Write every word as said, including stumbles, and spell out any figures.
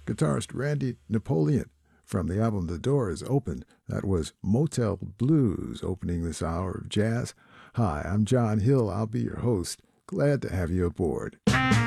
guitarist Randy Napoleon from the album The Doors opened. That was Motel Blues opening this hour of jazz. Hi, I'm John Hill. I'll be your host. Glad to have you aboard.